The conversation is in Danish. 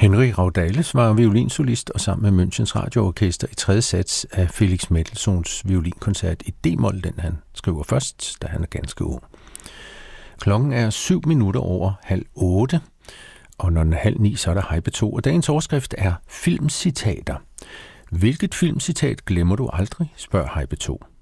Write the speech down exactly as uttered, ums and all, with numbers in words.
Henry Raudales var violinsolist og sammen med Münchens Radioorkester i tredje sats af Felix Mendelssohns violinkoncert i D-mol, den han skriver først, da han er ganske ung. Klokken er syv minutter over halv otte, og når den er halv ni, så er der Hej P to, og dagens overskrift er filmcitater. Hvilket filmcitat glemmer du aldrig, spørger Hej P to.